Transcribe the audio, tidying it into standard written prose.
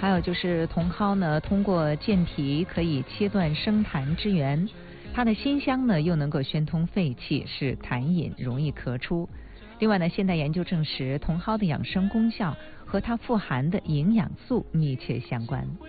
还有就是茼蒿呢，通过健脾可以切断生痰之源，它的辛香呢又能够宣通肺气，使痰饮容易咳出。另外呢，现代研究证实，茼蒿的养生功效和它富含的营养素密切相关。